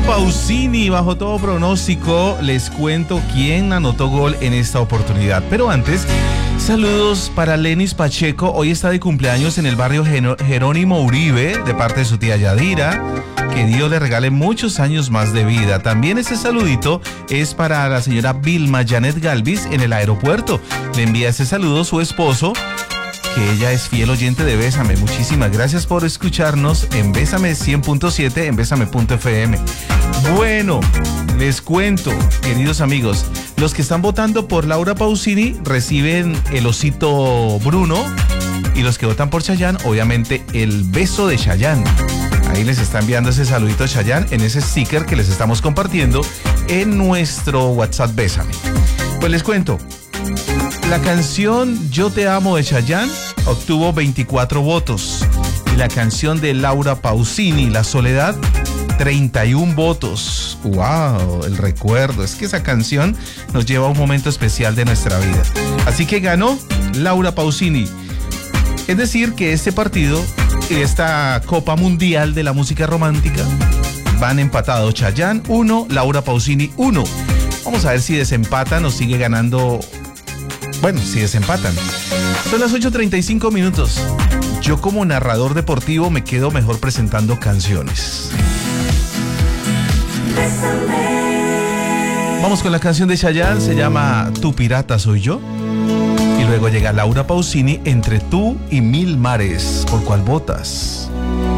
Pausini, bajo todo pronóstico, les cuento quién anotó gol en esta oportunidad. Pero antes, saludos para Lenis Pacheco. Hoy está de cumpleaños en el barrio Jerónimo Uribe, de parte de su tía Yadira. Que Dios le regale muchos años más de vida. También ese saludito es para la señora Vilma Janet Galvis en el aeropuerto. Le envía ese saludo su esposo, que ella es fiel oyente de Bésame. Muchísimas gracias por escucharnos en Bésame 100.7, en Bésame.fm. Bueno, les cuento, queridos amigos, los que están votando por Laura Pausini reciben el osito Bruno, y los que votan por Chayanne, obviamente el beso de Chayanne. Ahí les está enviando ese saludito a Chayanne en ese sticker que les estamos compartiendo en nuestro WhatsApp Bésame. Pues les cuento, la canción Yo Te Amo de Chayanne obtuvo 24 votos. Y la canción de Laura Pausini, La Soledad, 31 votos. ¡Wow! El recuerdo. Es que esa canción nos lleva a un momento especial de nuestra vida. Así que ganó Laura Pausini. Es decir, que este partido, esta Copa Mundial de la Música Romántica, van empatados. Chayanne 1, Laura Pausini 1. Vamos a ver si desempatan o sigue ganando. Bueno, si desempatan. Son las 8:35 minutos. Yo como narrador deportivo me quedo mejor presentando canciones. Vamos con la canción de Chayanne, se llama Tu pirata soy yo. Y luego llega Laura Pausini, Entre tú y mil mares. ¿Por cuál votas?